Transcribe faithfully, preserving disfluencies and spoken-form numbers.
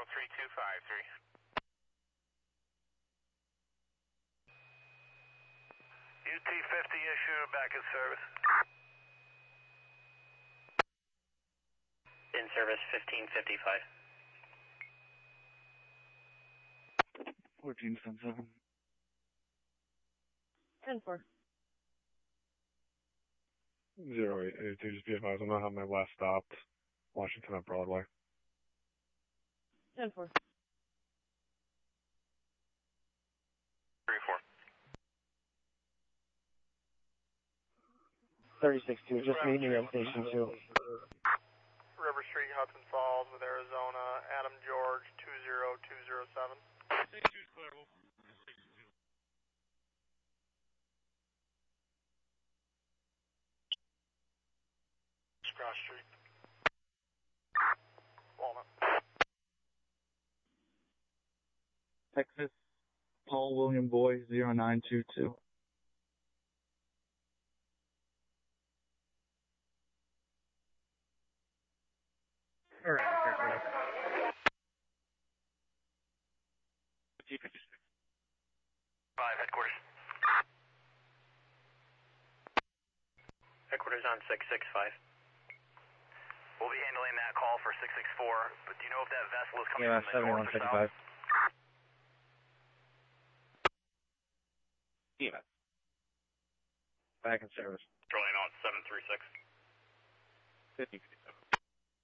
three two five three. U T fifty issue, back in service. In service fifteen fifty-five. fourteen ten seven. ten four. zero eight eight two, just be advised, I'm not having my last stopped. Washington at Broadway. ten four. three four. thirty-six two, just meet me on station two. River Street, Hudson Falls with Arizona, Adam George, two zero two zero seven. Cross Street. Walnut. Texas, Paul William Boy, zero nine two two. All right, okay, G fifty-six. Five, headquarters. Headquarters on six six five. We'll be handling that call for six six four, but do you know if that vessel is coming Yeah, from the north or south? Yeah. Back in service. Controlling on seven three six. fifty.